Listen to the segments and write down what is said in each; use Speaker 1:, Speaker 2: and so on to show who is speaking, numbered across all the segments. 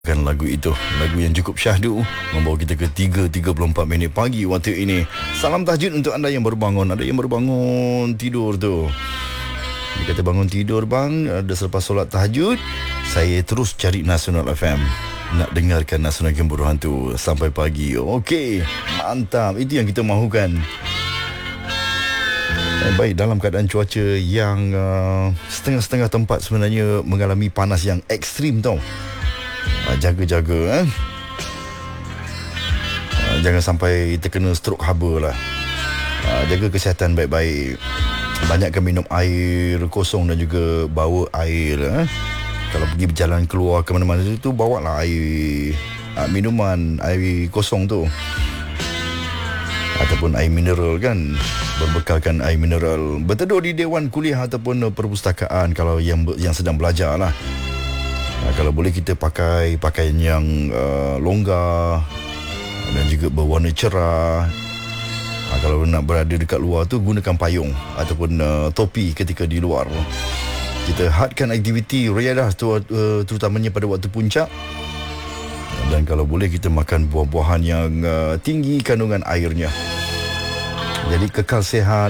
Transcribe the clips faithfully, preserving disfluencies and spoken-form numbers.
Speaker 1: Kan lagu itu, lagu yang cukup syahdu, membawa kita ke tiga tiga puluh empat minit pagi waktu ini. Salam tahajud untuk anda yang baru bangun. Ada yang baru bangun tidur tu, dia kata bangun tidur bang, ada selepas solat tahajud, saya terus cari Nasional F M, nak dengarkan Nasional Gembira Hantu sampai pagi. Okey, mantap, itu yang kita mahukan. Eh, baik, dalam keadaan cuaca yang uh, setengah-setengah tempat sebenarnya mengalami panas yang ekstrim tau. Uh, jaga-jaga eh. uh, Jangan sampai terkena strok haba lah. uh, Jaga kesihatan baik-baik. Banyakkan minum air kosong dan juga bawa air eh. Kalau pergi berjalan keluar ke mana-mana tu, bawalah air, uh, minuman, air kosong tu, ataupun air mineral kan. Berbekalkan air mineral. Berteduh di dewan kuliah ataupun perpustakaan kalau yang yang sedang belajar lah. Uh, kalau boleh kita pakai pakaian yang uh, longgar dan juga berwarna cerah. uh, Kalau nak berada dekat luar tu, gunakan payung ataupun uh, topi ketika di luar. Kita hadkan aktiviti riadah tu, uh, terutamanya pada waktu puncak. Dan kalau boleh kita makan buah-buahan yang uh, tinggi kandungan airnya. Jadi kekal sihat.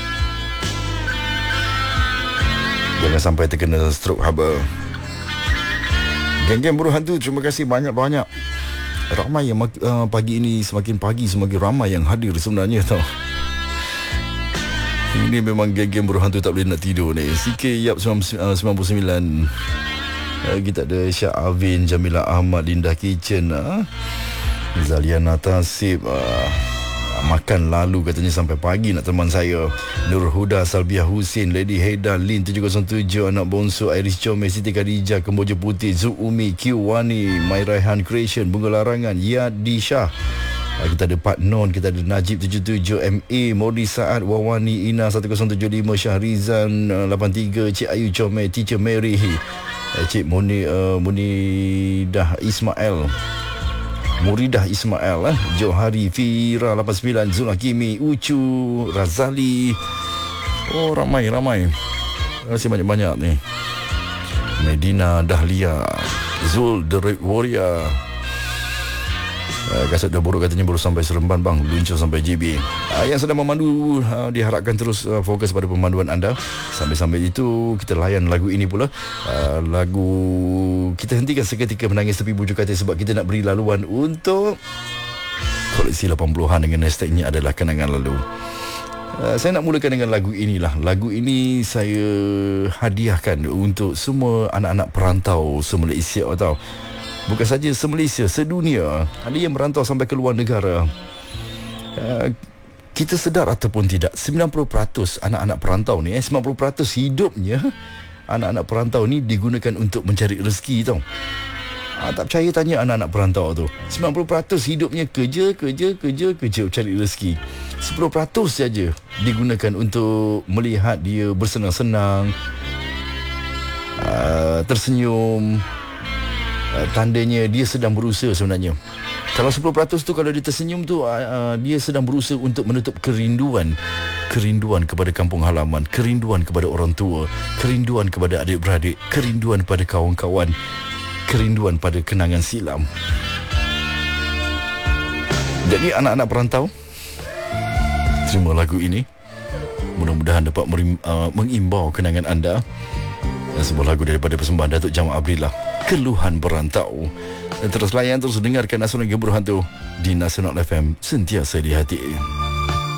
Speaker 1: Jangan sampai terkena strok haba. Geng-geng Buruh Hantu, terima kasih banyak-banyak. Ramai yang uh, pagi ini, semakin pagi semakin ramai yang hadir sebenarnya tau. Ini memang geng-geng Buruh Hantu tak boleh nak tidur ni. C K Yap sembilan puluh sembilan. uh, Kita ada Syah Avin, Jamila Ahmad, Linda Kitchen, uh. Zaliana Tasib, uh. makan lalu katanya sampai pagi nak teman saya. Nur Huda, Salbiah Husin, Lady Haida, Lin tujuh kosong tujuh, Anak Bonsu, Iris Chome, Siti Khadijah, Kemboja Putih, Zuumi, Q Wani, My Raihan Creation, Bunga Larangan, Yadi Shah. Kita ada Pak Non, kita ada Najib tujuh tujuh, M A, Modi Saad, Wawani, Ina satu kosong tujuh lima, Syahrizan lapan tiga, Cik Ayu Chome, Teacher Mary, Cik Muni, uh, Munidah Ismail, Muridah Ismail, eh? Johari, Fira lapan sembilan, Zul Hakimi, Ucu, Razali. Oh, ramai-ramai. Terima kasih banyak-banyak ni. Medina Dahlia, Zul The Red Warrior. Uh, Kasut dah buruk katanya baru sampai Seremban bang, luncur sampai J B. uh, Yang sedang memandu, uh, diharapkan terus uh, fokus pada pemanduan anda. Sambil-sambil itu kita layan lagu ini pula. uh, Lagu kita hentikan seketika menangis tepi bujur katil, sebab kita nak beri laluan untuk koleksi lapan puluhan dengan hashtagnya adalah kenangan lalu. uh, Saya nak mulakan dengan lagu inilah. Lagu ini saya hadiahkan untuk semua anak-anak perantau se-Malaysia tau. Bukan saja se-Malaysia, sedunia. Ada yang merantau sampai ke luar negara. uh, Kita sedar ataupun tidak, sembilan puluh peratus anak-anak perantau ni, eh, sembilan puluh peratus hidupnya anak-anak perantau ni digunakan untuk mencari rezeki tau. uh, Tak percaya tanya anak-anak perantau tu. Sembilan puluh peratus hidupnya kerja, kerja, kerja, kerja cari rezeki. Sepuluh peratus saja digunakan untuk melihat dia bersenang-senang, uh, tersenyum. Uh, tandanya dia sedang berusaha sebenarnya. Kalau sepuluh peratus tu, kalau dia tersenyum tu, uh, uh, dia sedang berusaha untuk menutup kerinduan. Kerinduan kepada kampung halaman, kerinduan kepada orang tua, kerinduan kepada adik-beradik, kerinduan pada kawan-kawan, kerinduan pada kenangan silam. Jadi anak-anak perantau, terima lagu ini. Mudah-mudahan dapat merim, uh, mengimbau kenangan anda. Dan sebuah lagu daripada persembahan Datuk Jamal Abdillah, Keluhan Berantau. Dan terus layan, terus dengarkan Nasional Gembira Hantu di Nasional F M, sentiasa di hati.